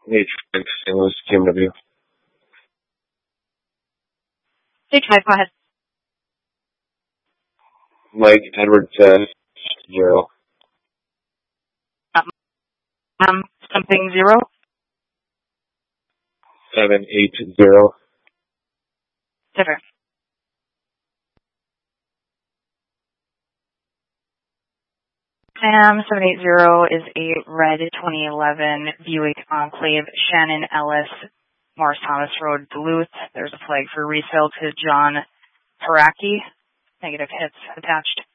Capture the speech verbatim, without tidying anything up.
H Saint Louis G M W. Stage five, go ahead. Mike Edward uh, zero. Um, something zero. Seven eight zero. Zero. Sam seven eight zero is a red twenty eleven Buick Enclave, Shannon Ellis, Morris Thomas Road, Duluth. There's a flag for resale to John Haraki. Negative hits attached.